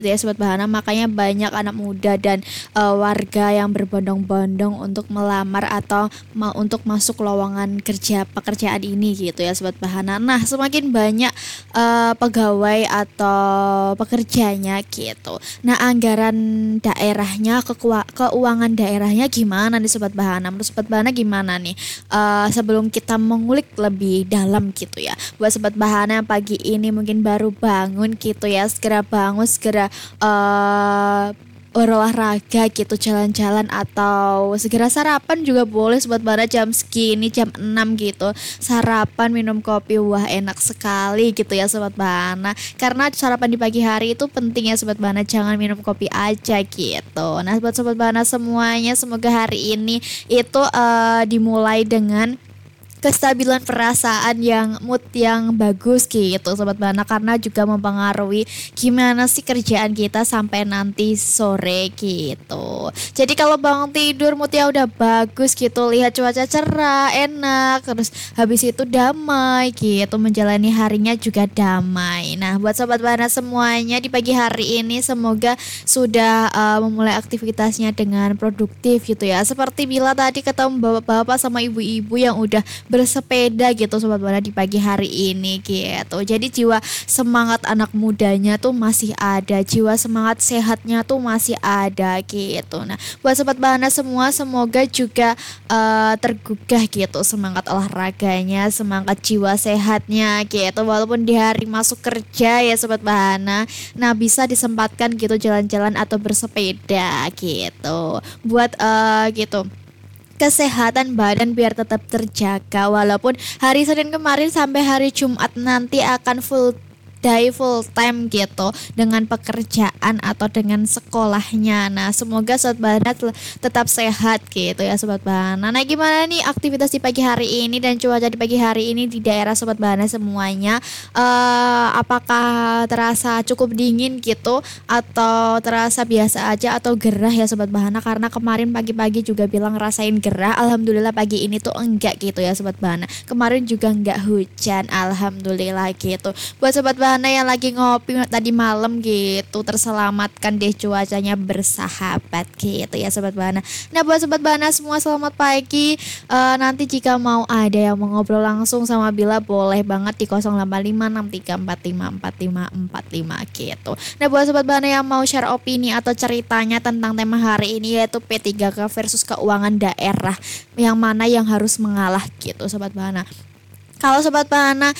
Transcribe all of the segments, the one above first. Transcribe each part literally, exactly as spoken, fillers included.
ya Sobat Bahana, makanya banyak anak muda dan uh, warga yang berbondong-bondong untuk melamar atau ma- untuk masuk lowongan kerja pekerjaan ini gitu ya Sobat Bahana. Nah, semakin banyak uh, pegawai atau pekerjanya gitu. Nah, anggaran daerahnya, kekua- keuangan daerahnya gimana nih Sobat Bahana? Menurut Sobat Bahana gimana nih? Uh, sebelum kita mengulik lebih dalam gitu ya. Buat Sobat Bahana yang pagi ini mungkin baru bangun gitu ya, segera bangun, segera eh berolahraga gitu, jalan-jalan atau segera sarapan juga boleh Sobat Bara, jam segini jam enam gitu sarapan minum kopi, wah enak sekali gitu ya Sobat Bana, karena sarapan di pagi hari itu penting ya Sobat Bana, jangan minum kopi aja gitu. Nah buat Sobat Bana semuanya, semoga hari ini itu eh, dimulai dengan kestabilan perasaan yang mood yang bagus gitu Sobat Bana, karena juga mempengaruhi gimana sih kerjaan kita sampai nanti sore gitu. Jadi kalau bangun tidur moodnya udah bagus gitu, lihat cuaca cerah enak, terus habis itu damai gitu, menjalani harinya juga damai. Nah buat Sobat Bana semuanya di pagi hari ini semoga sudah uh, memulai aktivitasnya dengan produktif gitu ya, seperti Bila tadi ketemu bapak-bapak sama ibu-ibu yang udah bersepeda gitu Sobat Bana di pagi hari ini gitu. Jadi jiwa semangat anak mudanya tuh masih ada, jiwa semangat sehatnya tuh masih ada gitu. Nah buat Sobat Bana semua semoga juga uh, tergugah gitu semangat olahraganya, semangat jiwa sehatnya gitu, walaupun di hari masuk kerja ya Sobat Bana. Nah bisa disempatkan gitu jalan-jalan atau bersepeda gitu, buat uh, gitu kesehatan badan biar tetap terjaga, walaupun hari Senin kemarin sampai hari Jumat nanti akan full day full time gitu dengan pekerjaan atau dengan sekolahnya. Nah semoga Sobat Bana tetap sehat gitu ya Sobat Bana. Nah gimana nih aktivitas di pagi hari ini dan cuaca di pagi hari ini di daerah Sobat Bana semuanya, uh, apakah terasa cukup dingin gitu atau terasa biasa aja atau gerah ya Sobat Bana? Karena kemarin pagi-pagi juga bilang ngerasain gerah, alhamdulillah pagi ini tuh enggak gitu ya Sobat Bana. Kemarin juga enggak hujan, alhamdulillah gitu. Buat Sobat Bana yang lagi ngopi tadi malam gitu, terselamatkan deh, cuacanya bersahabat gitu ya Sobat Bana. Nah buat Sobat Bana semua selamat pagi. Uh, nanti jika mau ada yang mau ngobrol langsung sama Bila boleh banget di nol delapan lima enam tiga empat lima empat lima empat lima gitu. Nah buat Sobat Bana yang mau share opini atau ceritanya tentang tema hari ini, yaitu P tiga K versus keuangan daerah, yang mana yang harus mengalah gitu Sobat Bana. Kalau Sobat Bana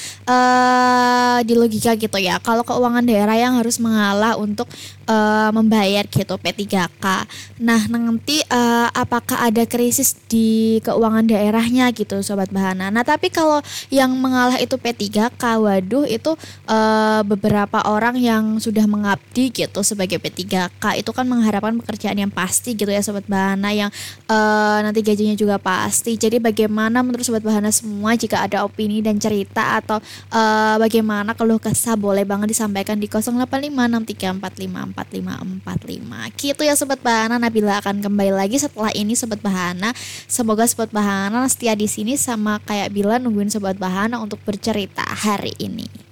uh, di logika gitu ya, kalau keuangan daerah yang harus mengalah untuk uh, membayar gitu P tiga K. Nah nanti uh, apakah ada krisis di keuangan daerahnya gitu Sobat Bana. Nah tapi kalau yang mengalah itu P tiga K, waduh itu uh, beberapa orang yang sudah mengabdi gitu sebagai P tiga K itu kan mengharapkan pekerjaan yang pasti gitu ya Sobat Bana, yang uh, nanti gajinya juga pasti. Jadi bagaimana menurut Sobat Bana semua, jika ada opini dan cerita atau uh, bagaimana keluh kesah, boleh banget disampaikan di nol delapan lima enam tiga empat lima empat lima empat lima gitu ya Sobat Bahana. Nabila akan kembali lagi setelah ini Sobat Bahana. Semoga Sobat Bahana setia di sini sama kayak Bila nungguin Sobat Bahana untuk bercerita hari ini.